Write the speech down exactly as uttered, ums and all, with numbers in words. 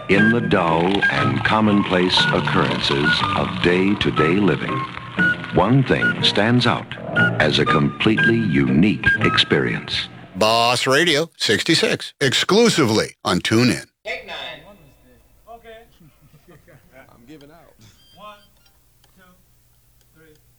In the dull and commonplace occurrences of day-to-day living, one thing stands out as a completely unique experience. Boss Radio sixty-six, exclusively on TuneIn. Take nine. Okay. I'm giving out. One, two, three.